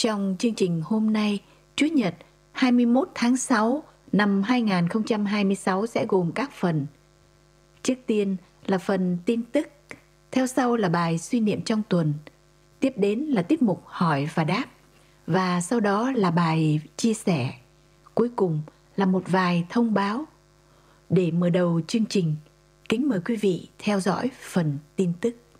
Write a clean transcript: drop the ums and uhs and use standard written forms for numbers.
Trong chương trình hôm nay, Chủ nhật 21 tháng 6 năm 2026 sẽ gồm các phần. Trước tiên là phần tin tức, theo sau là bài suy niệm trong tuần, tiếp đến là tiết mục hỏi và đáp, và sau đó là bài chia sẻ. Cuối cùng là một vài thông báo. Để mở đầu chương trình, kính mời quý vị theo dõi phần tin tức.